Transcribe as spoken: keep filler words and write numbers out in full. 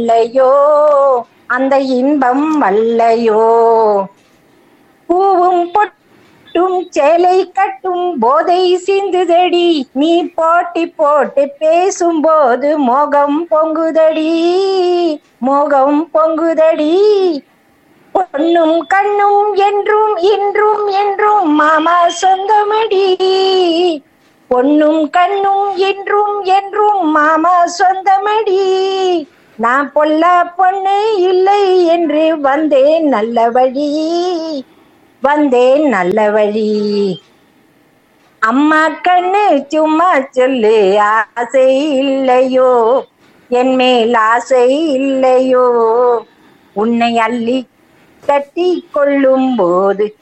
அல்லையோ அந்த இன்பம் அல்லையோ. பூவும் பொட்டும் சேலை கட்டும் போதை சிந்துதடி, நீ போட்டி போட்டு பேசும்போது மோகம் பொங்குதடி, மோகம் பொங்குதடி. பொன்னும் கண்ணும் என்றும் இன்றும் என்றும் மாமா சொந்தமடி, பொன்னும் கண்ணும் என்றும் என்றும் மாமா சொந்தமடி. நான் பொல்ல பொண்ணு இல்லை என்று வந்தேன் நல்ல வழி, வந்தேன் நல்ல வழி. அம்மா கண்ணு சும்மா சொல்லு ஆசை இல்லையோ, என் மேல் ஆசை இல்லையோ. உன்னை அள்ளி கட்டி கொள்ளும் போது